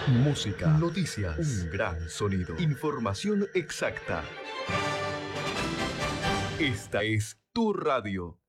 Música, noticias, un gran sonido, información exacta. Esta es tu radio.